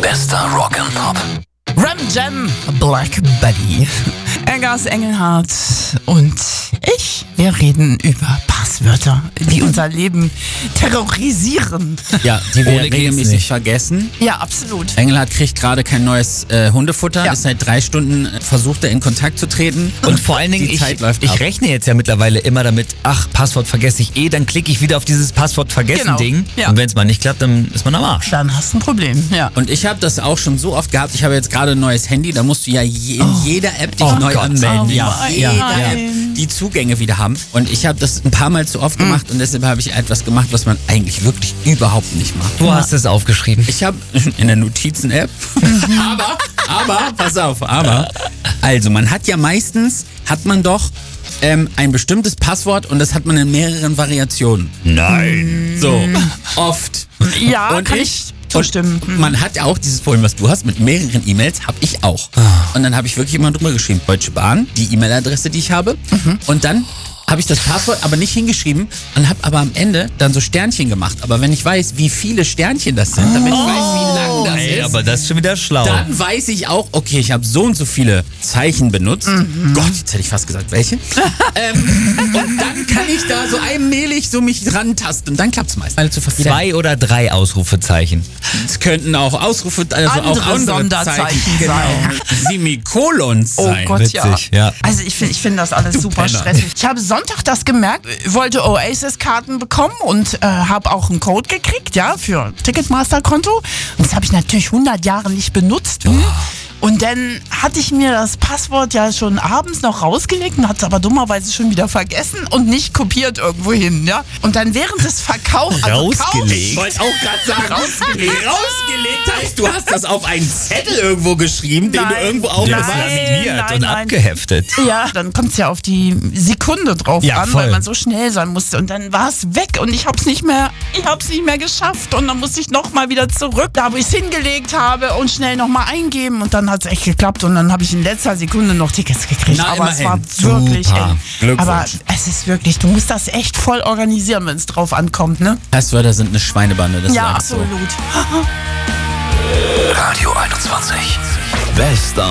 Bester Rock and Pop. Ram Jam, Black Betty, Eggers Engelhardt und ich. Wir reden über Passwörter, die unser Leben terrorisieren. Ja, die wir Ohne geht's regelmäßig nicht. vergessen. Ja, absolut. Engelhardt kriegt gerade kein neues Hundefutter. Ja. Ist seit 3 Stunden versucht er in Kontakt zu treten. Und vor allen Dingen, die Zeit läuft ab. ich rechne jetzt ja mittlerweile immer damit, Passwort vergesse ich dann klicke ich wieder auf dieses Passwort vergessen Genau, Ding. ja. Und wenn es mal nicht klappt, dann ist man am Arsch. Dann hast du ein Problem, ja. Und ich habe das auch schon so oft gehabt. Ich habe jetzt gerade ein neues Handy. Da musst du ja in jeder App dich Oh neu Gott. anmelden. Oh Ja, nein. jeder App die Zugänge wieder haben. Und ich habe das ein paar Mal zu oft gemacht und deshalb habe ich etwas gemacht, was man eigentlich wirklich überhaupt nicht macht. Du hast es aufgeschrieben. Ich habe in der Notizen-App, aber, pass auf, also man hat ja meistens, doch ein bestimmtes Passwort und das hat man in mehreren Variationen. Nein. So, oft. Ja, Und kann ich- ich zustimmen. Und man hat ja auch dieses Problem, was du hast, mit mehreren E-Mails, habe ich auch. Und dann habe ich wirklich immer drüber geschrieben, Deutsche Bahn, die E-Mail-Adresse, die ich habe. Und dann habe ich das Passwort aber nicht hingeschrieben und habe aber am Ende dann so Sternchen gemacht. Aber wenn ich weiß, wie viele Sternchen das sind, damit ich weiß, wie lang das Ey, ist, aber das ist schon wieder schlau. dann weiß ich auch, okay, ich habe so und so viele Zeichen benutzt. Gott, jetzt hätte ich fast gesagt, welche. Und dann kann ich da so allmählich so mich rantasten und dann klappt es meist. 2 oder 3 Ausrufezeichen. Es könnten auch Ausrufe, also Andere auch andere Sonderzeichen Zeichen, sein. Semikolons Oh sein. Gott, Witzig, ja. Also ich finde das alles super Penner. stressig. Ich habe Sonntag das gemerkt, wollte Oasis-Karten bekommen und habe auch einen Code gekriegt, ja, für Ticketmaster-Konto. Und das habe ich natürlich 100 Jahre nicht benutzt. Und dann hatte ich mir das Passwort ja schon abends noch rausgelegt und hatte es aber dummerweise schon wieder vergessen und nicht kopiert irgendwo hin, ja. Und dann während des Verkaufs, Rausgelegt? Ich wollte auch gerade sagen, rausgelegt heißt, du hast das auf einen Zettel irgendwo geschrieben, den du Nein. irgendwo Ja, aufgehst. laminiert nein, und nein. abgeheftet. Ja, dann kommt es ja auf die Sekunde drauf Ja, an, voll. weil man so schnell sein musste. Und dann war es weg und ich hab's nicht mehr geschafft. Und dann musste ich nochmal wieder zurück, da wo ich es hingelegt habe und schnell nochmal eingeben. Und dann hat es echt geklappt. Und dann habe ich in letzter Sekunde noch Tickets gekriegt. Na, aber es war immerhin. wirklich Super. eng. Glückwunsch. Aber es ist wirklich, du musst das echt voll organisieren, wenn es drauf ankommt, ne? Passwörter sind eine Schweinebande, das Ja, sagst du. absolut. Radio 21. Bester